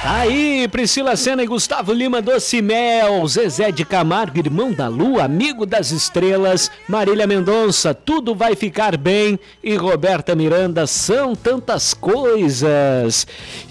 Aí, Priscila Senna e Gustavo Lima, Doce Mel, Zezé de Camargo, Irmão da Lua, Amigo das Estrelas, Marília Mendonça, Tudo Vai Ficar Bem e Roberta Miranda, São Tantas Coisas.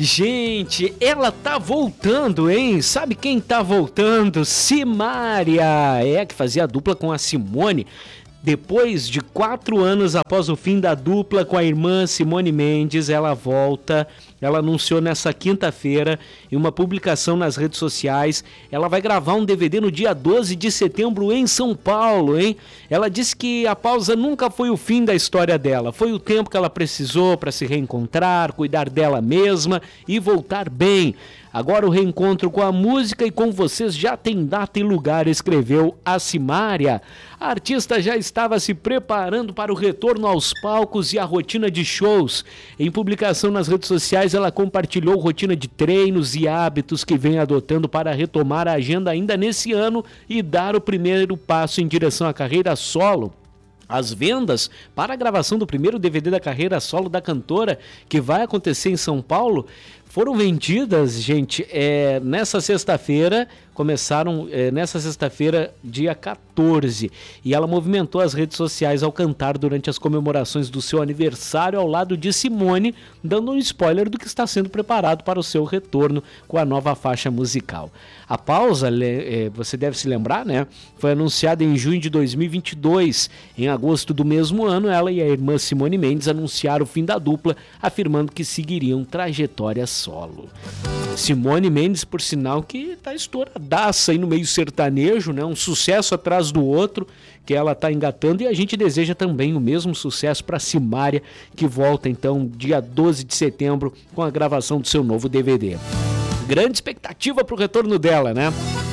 Gente, ela tá voltando, hein? Sabe quem tá voltando? Simária, que fazia dupla com a Simone. Depois de 4 anos após o fim da dupla com a irmã Simone Mendes, ela volta. Ela anunciou nessa quinta-feira em uma publicação nas redes sociais. Ela vai gravar um DVD no dia 12 de setembro em São Paulo, hein? Ela disse que a pausa nunca foi o fim da história dela. Foi o tempo que ela precisou para se reencontrar, cuidar dela mesma e voltar bem. Agora o reencontro com a música e com vocês já tem data e lugar, escreveu a Simária. A artista já estava se preparando para o retorno aos palcos e a rotina de shows. Em publicação nas redes sociais, ela compartilhou rotina de treinos e hábitos que vem adotando para retomar a agenda ainda nesse ano e dar o primeiro passo em direção à carreira solo. As vendas para a gravação do primeiro DVD da carreira solo da cantora, que vai acontecer em São Paulo, foram vendidas, gente, nessa sexta-feira, começaram nessa sexta-feira, dia 14, e ela movimentou as redes sociais ao cantar durante as comemorações do seu aniversário ao lado de Simone, dando um spoiler do que está sendo preparado para o seu retorno com a nova faixa musical. A pausa, você deve se lembrar, né? Foi anunciada em junho de 2022. Em agosto do mesmo ano, ela e a irmã Simone Mendes anunciaram o fim da dupla, afirmando que seguiriam trajetória solo. Simone Mendes, por sinal, que tá estouradaça aí no meio sertanejo, né? Um sucesso atrás do outro que ela tá engatando, e a gente deseja também o mesmo sucesso para Simária, que volta então dia 12 de setembro com a gravação do seu novo DVD. Grande expectativa pro retorno dela, né?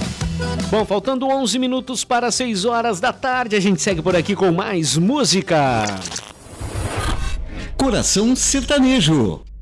Bom, faltando 11 minutos para 6 horas da tarde, a gente segue por aqui com mais música. Coração Sertanejo.